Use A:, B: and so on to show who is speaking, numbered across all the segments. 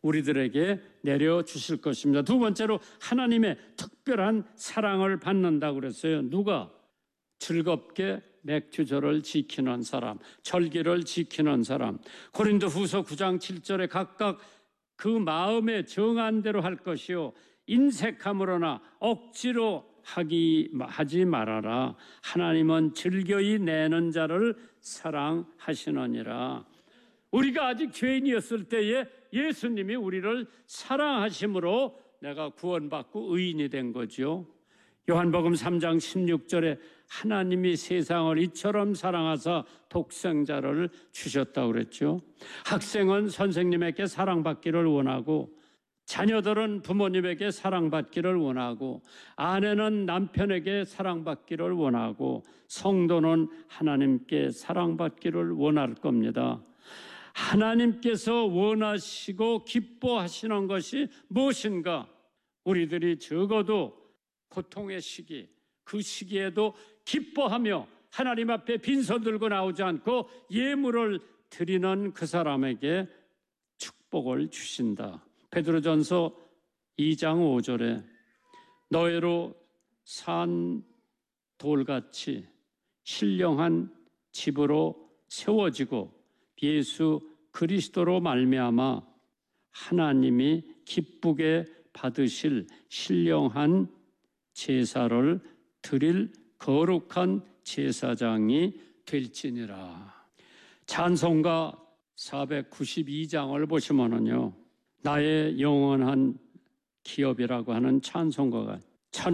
A: 우리들에게 내려주실 것입니다. 두 번째로 하나님의 특별한 사랑을 받는다고 그랬어요. 누가? 즐겁게 맥주절을 지키는 사람, 절기를 지키는 사람. 고린도후서 9장 7절에 각각 그 마음에 정한 대로 할 것이요 인색함으로나 억지로 하지 말아라. 하나님은 즐거이 내는 자를 사랑하시느니라. 우리가 아직 죄인이었을 때에 예수님이 우리를 사랑하심으로 내가 구원받고 의인이 된 거죠. 요한복음 3장 16절에 하나님이 세상을 이처럼 사랑하사 독생자를 주셨다고 그랬죠. 학생은 선생님에게 사랑받기를 원하고, 자녀들은 부모님에게 사랑받기를 원하고, 아내는 남편에게 사랑받기를 원하고, 성도는 하나님께 사랑받기를 원할 겁니다. 하나님께서 원하시고 기뻐하시는 것이 무엇인가? 우리들이 적어도 고통의 시기, 그 시기에도 기뻐하며 하나님 앞에 빈손 들고 나오지 않고 예물을 드리는 그 사람에게 축복을 주신다. 베드로전서 2장 5절에 너희로 산 돌같이 신령한 집으로 세워지고 예수 그리스도로 말미암아 하나님이 기쁘게 받으실 신령한 제사를 드릴 거룩한 제사장이 될지니라. 찬송가 492장을 보시면은요, 나의 영원한 기업이라고 하는 찬송가가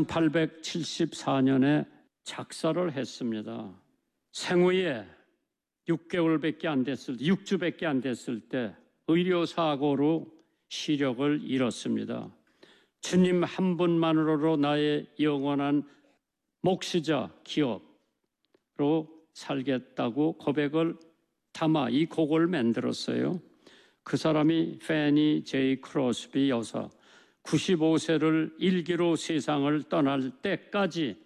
A: 1874년에 작사를 했습니다. 생후에 6개월밖에 안 됐을 때, 6주밖에 안 됐을 때 의료사고로 시력을 잃었습니다. 주님 한 분만으로 나의 영원한 목시자 기업으로 살겠다고 고백을 담아 이 곡을 만들었어요. 그 사람이 패니 제이 크로스비 여사, 95세를 일기로 세상을 떠날 때까지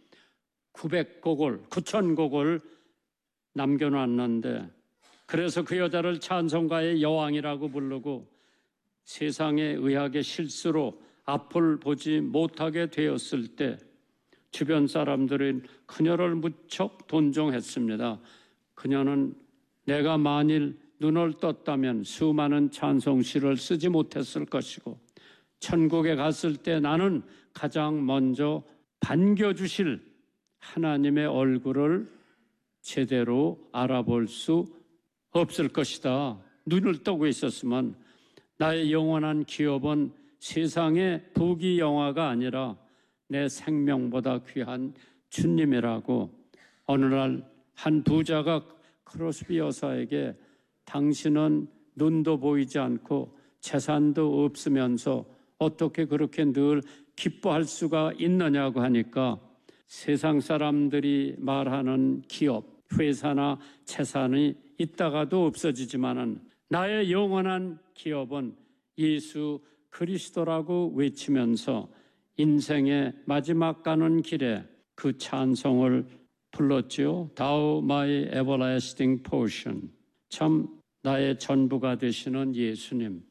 A: 9,000곡을 남겨놨는데, 그래서 그 여자를 찬송가의 여왕이라고 부르고 세상의 의학의 실수로 앞을 보지 못하게 되었을 때 주변 사람들은 그녀를 무척 존중했습니다. 그녀는 내가 만일 눈을 떴다면 수많은 찬송시를 쓰지 못했을 것이고, 천국에 갔을 때 나는 가장 먼저 반겨주실 하나님의 얼굴을 제대로 알아볼 수 없을 것이다. 눈을 뜨고 있었으면 나의 영원한 기업은 세상의 부귀영화가 아니라 내 생명보다 귀한 주님이라고 어느 날 한 부자가 크로스비 여사에게 당신은 눈도 보이지 않고 재산도 없으면서 어떻게 그렇게 늘 기뻐할 수가 있느냐고 하니까, 세상 사람들이 말하는 기업, 회사나 재산이 있다가도 없어지지만은 나의 영원한 기업은 예수 그리스도라고 외치면서 인생의 마지막 가는 길에 그 찬송을 불렀지요. Thou my everlasting portion. 참 나의 전부가 되시는 예수님,